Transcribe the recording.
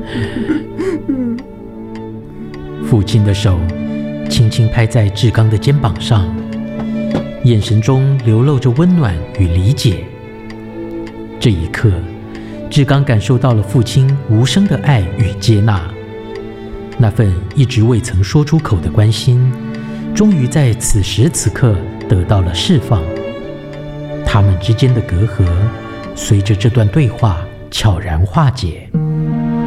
父亲的手轻轻拍在志刚的肩膀上，眼神中流露着温暖与理解。这一刻，志刚感受到了父亲无声的爱与接纳，那份一直未曾说出口的关心，终于在此时此刻得到了释放。他们之间的隔阂，随着这段对话悄然化解。